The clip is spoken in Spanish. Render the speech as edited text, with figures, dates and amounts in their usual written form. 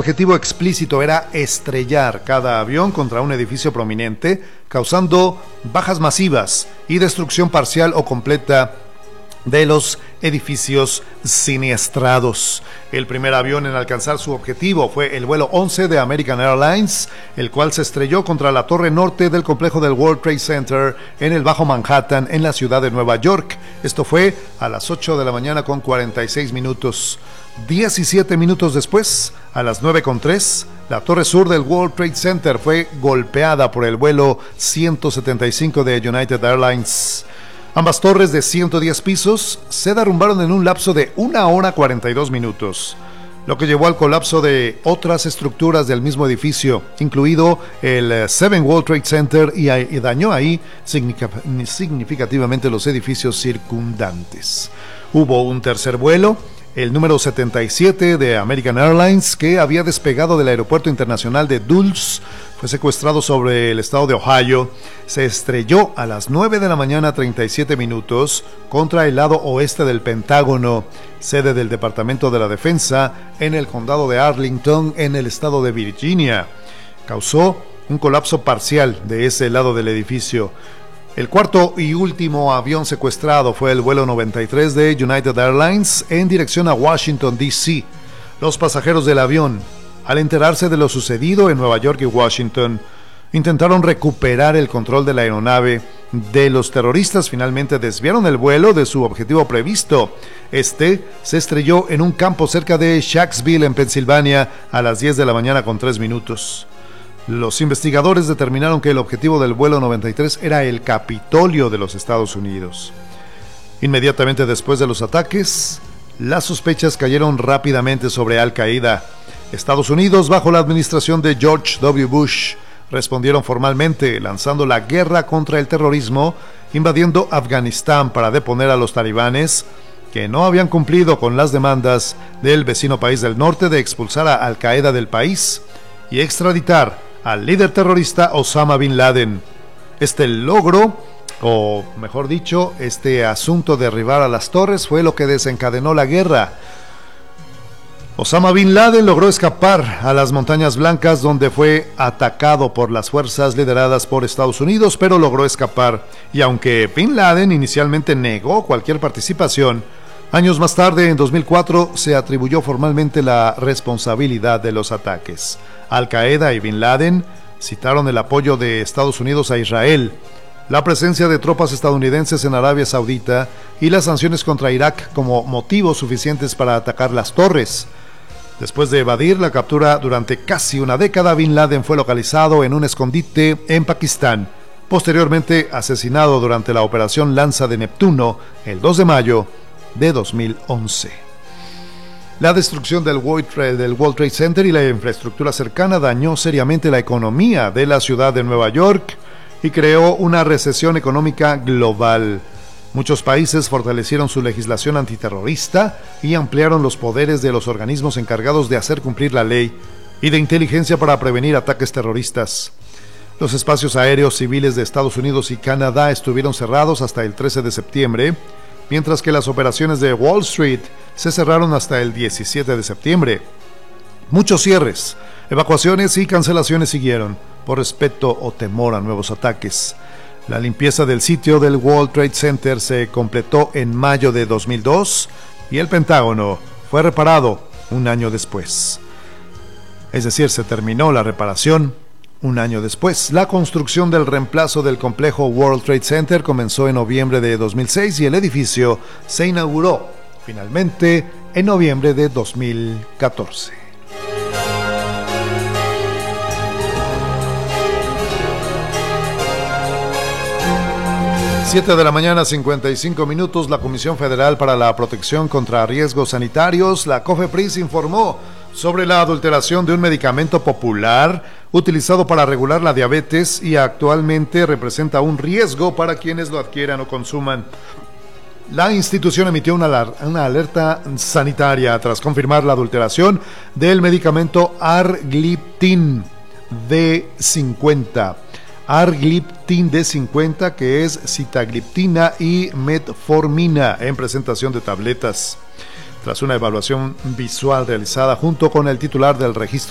objetivo explícito era estrellar cada avión contra un edificio prominente, causando bajas masivas y destrucción parcial o completa de los edificios siniestrados. El primer avión en alcanzar su objetivo fue el vuelo 11 de American Airlines, el cual se estrelló contra la torre norte del complejo del World Trade Center en el Bajo Manhattan, en la ciudad de Nueva York. Esto fue a las 8 de la mañana con 46 minutos. 17 minutos después, a las 9:03, la torre sur del World Trade Center fue golpeada por el vuelo 175 de United Airlines. Ambas torres de 110 pisos se derrumbaron en un lapso de 1 hora 42 minutos, lo que llevó al colapso de otras estructuras del mismo edificio, incluido el 7 World Trade Center, y dañó ahí significativamente los edificios circundantes. Hubo un tercer vuelo, el número 77 de American Airlines, que había despegado del aeropuerto internacional de Dulles, fue secuestrado sobre el estado de Ohio. Se estrelló a las 9 de la mañana 37 minutos contra el lado oeste del Pentágono, sede del Departamento de la Defensa, en el condado de Arlington, en el estado de Virginia. Causó un colapso parcial de ese lado del edificio. El cuarto y último avión secuestrado fue el vuelo 93 de United Airlines en dirección a Washington, D.C. Los pasajeros del avión, al enterarse de lo sucedido en Nueva York y Washington, intentaron recuperar el control de la aeronave de los terroristas. Finalmente desviaron el vuelo de su objetivo previsto. Este se estrelló en un campo cerca de Shanksville, en Pensilvania, a las 10 de la mañana con 3 minutos. Los investigadores determinaron que el objetivo del vuelo 93 era el Capitolio de los Estados Unidos. Inmediatamente después de los ataques, las sospechas cayeron rápidamente sobre Al-Qaeda. Estados Unidos, bajo la administración de George W. Bush, respondieron formalmente, lanzando la guerra contra el terrorismo, invadiendo Afganistán para deponer a los talibanes, que no habían cumplido con las demandas del vecino país del norte de expulsar a Al-Qaeda del país y extraditar al líder terrorista Osama Bin Laden. Este logro, o mejor dicho, este asunto de derribar a las torres, fue lo que desencadenó la guerra. Osama Bin Laden logró escapar a las Montañas Blancas, donde fue atacado por las fuerzas lideradas por Estados Unidos, pero logró escapar. Y aunque Bin Laden inicialmente negó cualquier participación, años más tarde, en 2004, se atribuyó formalmente la responsabilidad de los ataques. Al-Qaeda y Bin Laden citaron el apoyo de Estados Unidos a Israel, la presencia de tropas estadounidenses en Arabia Saudita y las sanciones contra Irak como motivos suficientes para atacar las torres. Después de evadir la captura durante casi una década, Bin Laden fue localizado en un escondite en Pakistán, posteriormente asesinado durante la operación Lanza de Neptuno el 2 de mayo de 2011. La destrucción del World Trade Center y la infraestructura cercana dañó seriamente la economía de la ciudad de Nueva York y creó una recesión económica global. Muchos países fortalecieron su legislación antiterrorista y ampliaron los poderes de los organismos encargados de hacer cumplir la ley y de inteligencia para prevenir ataques terroristas. Los espacios aéreos civiles de Estados Unidos y Canadá estuvieron cerrados hasta el 13 de septiembre, mientras que las operaciones de Wall Street se cerraron hasta el 17 de septiembre. Muchos cierres, evacuaciones y cancelaciones siguieron, por respeto o temor a nuevos ataques. La limpieza del sitio del World Trade Center se completó en mayo de 2002 y el Pentágono fue reparado un año después. Es decir, se terminó la reparación un año después. La construcción del reemplazo del complejo World Trade Center comenzó en noviembre de 2006 y el edificio se inauguró finalmente en noviembre de 2014. 7 de la mañana, 55 minutos. La Comisión Federal para la Protección contra Riesgos Sanitarios, la COFEPRIS, informó sobre la adulteración de un medicamento popular utilizado para regular la diabetes y actualmente representa un riesgo para quienes lo adquieran o consuman. La institución emitió una alerta sanitaria tras confirmar la adulteración del medicamento Argliptin D50. Argliptin D50, que es sitagliptina y metformina en presentación de tabletas. Tras una evaluación visual realizada junto con el titular del registro